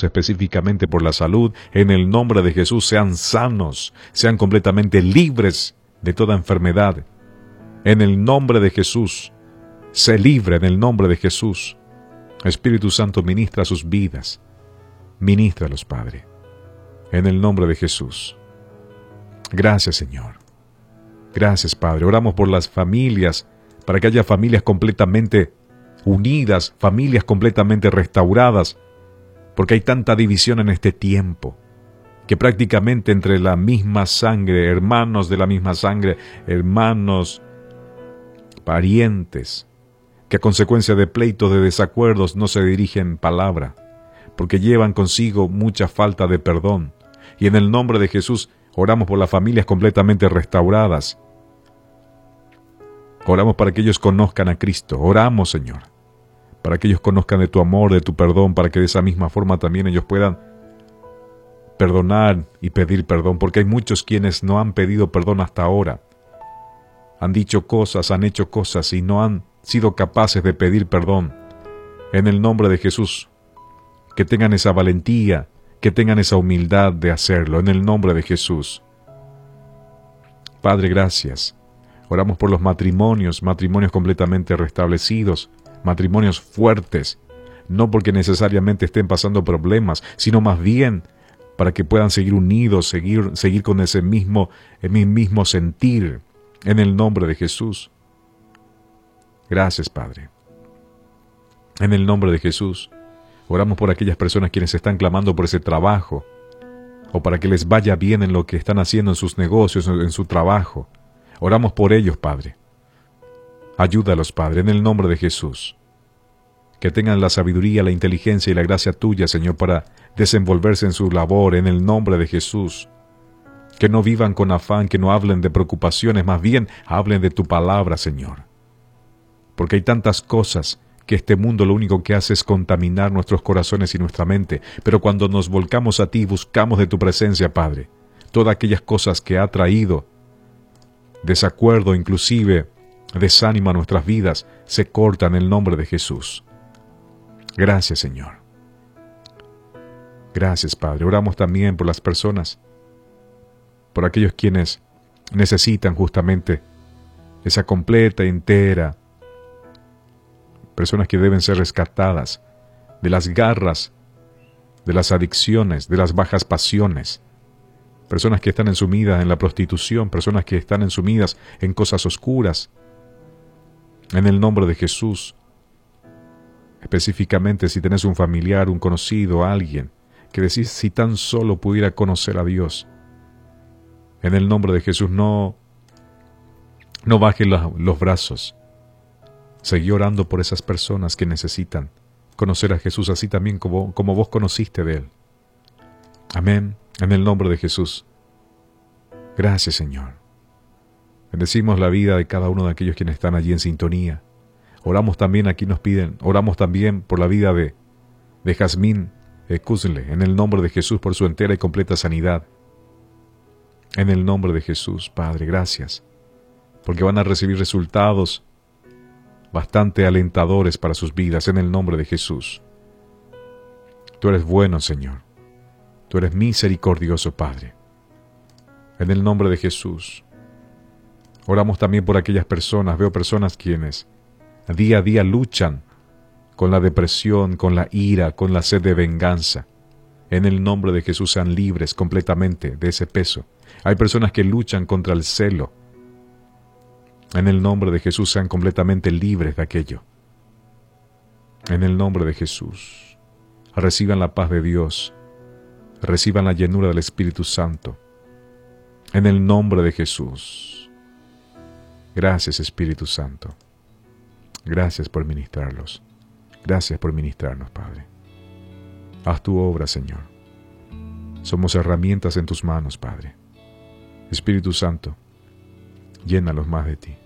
específicamente por la salud. En el nombre de Jesús, sean sanos, sean completamente libres de toda enfermedad. En el nombre de Jesús, sé libre en el nombre de Jesús. Espíritu Santo, ministra sus vidas. Ministralos, Padre. En el nombre de Jesús. Gracias, Señor. Gracias, Padre. Oramos por las familias, para que haya familias completamente unidas, familias completamente restauradas, porque hay tanta división en este tiempo, que prácticamente entre la misma sangre, hermanos de la misma sangre, hermanos, parientes, que a consecuencia de pleitos, de desacuerdos, no se dirigen palabra, porque llevan consigo mucha falta de perdón. Y en el nombre de Jesús, oramos por las familias completamente restauradas. Oramos para que ellos conozcan a Cristo. Oramos, Señor, para que ellos conozcan de tu amor, de tu perdón, para que de esa misma forma también ellos puedan perdonar y pedir perdón, porque hay muchos quienes no han pedido perdón hasta ahora. Han dicho cosas, han hecho cosas y no han sido capaces de pedir perdón. En el nombre de Jesús, que tengan esa valentía, que tengan esa humildad de hacerlo, en el nombre de Jesús. Padre, gracias. Oramos por los matrimonios completamente restablecidos, matrimonios fuertes, no porque necesariamente estén pasando problemas, sino más bien para que puedan seguir unidos, seguir con ese mismo sentir, en el nombre de Jesús. Gracias, Padre. En el nombre de Jesús, oramos por aquellas personas quienes están clamando por ese trabajo, o para que les vaya bien en lo que están haciendo en sus negocios, en su trabajo. Oramos por ellos, Padre. Ayúdalos, Padre, en el nombre de Jesús. Que tengan la sabiduría, la inteligencia y la gracia tuya, Señor, para desenvolverse en su labor, en el nombre de Jesús. Que no vivan con afán, que no hablen de preocupaciones, más bien hablen de tu palabra, Señor. Porque hay tantas cosas que este mundo lo único que hace es contaminar nuestros corazones y nuestra mente. Pero cuando nos volcamos a ti y buscamos de tu presencia, Padre, todas aquellas cosas que ha traído desacuerdo, inclusive desánimo a nuestras vidas, se cortan en el nombre de Jesús. Gracias, Señor. Gracias, Padre. Oramos también por las personas, por aquellos quienes necesitan justamente esa completa, entera, personas que deben ser rescatadas de las garras, de las adicciones, de las bajas pasiones, personas que están ensumidas en la prostitución, personas que están ensumidas en cosas oscuras. En el nombre de Jesús, específicamente si tenés un familiar, un conocido, alguien, que decís si tan solo pudiera conocer a Dios. En el nombre de Jesús, no bajes los brazos. Seguí orando por esas personas que necesitan conocer a Jesús así también como vos conociste de Él. Amén. En el nombre de Jesús. Gracias, Señor. Bendecimos la vida de cada uno de aquellos quienes están allí en sintonía. Oramos también, aquí nos piden, oramos también por la vida de Jazmín Kuzle, en el nombre de Jesús, por su entera y completa sanidad. En el nombre de Jesús, Padre, gracias, porque van a recibir resultados bastante alentadores para sus vidas, en el nombre de Jesús. Tú eres bueno, Señor. Tú eres misericordioso, Padre. En el nombre de Jesús. Oramos también por aquellas personas, veo personas quienes día a día luchan con la depresión, con la ira, con la sed de venganza. En el nombre de Jesús sean libres completamente de ese peso. Hay personas que luchan contra el celo. En el nombre de Jesús sean completamente libres de aquello. En el nombre de Jesús. Reciban la paz de Dios. Reciban la llenura del Espíritu Santo. En el nombre de Jesús. Gracias, Espíritu Santo. Gracias por ministrarlos. Gracias por ministrarnos, Padre. Haz tu obra, Señor. Somos herramientas en tus manos, Padre. Espíritu Santo, llénalos más de ti.